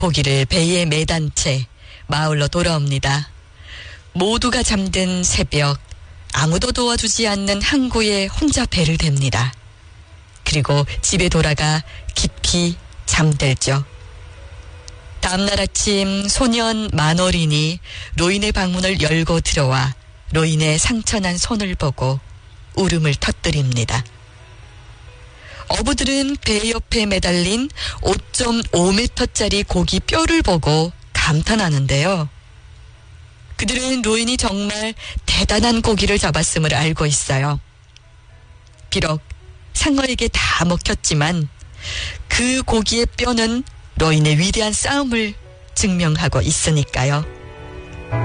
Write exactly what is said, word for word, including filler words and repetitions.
고기를 배에 매단 채 마을로 돌아옵니다. 모두가 잠든 새벽, 아무도 도와주지 않는 항구에 혼자 배를 댑니다. 그리고 집에 돌아가 깊이 잠들죠. 다음날 아침 소년 만어린이 로인의 방문을 열고 들어와 로인의 상처난 손을 보고 울음을 터뜨립니다. 어부들은 배 옆에 매달린 오 점 오 미터짜리 고기 뼈를 보고 감탄하는데요. 그들은 로인이 정말 대단한 고기를 잡았음을 알고 있어요. 비록 상어에게 다 먹혔지만 그 고기의 뼈는 로인의 위대한 싸움을 증명하고 있으니까요.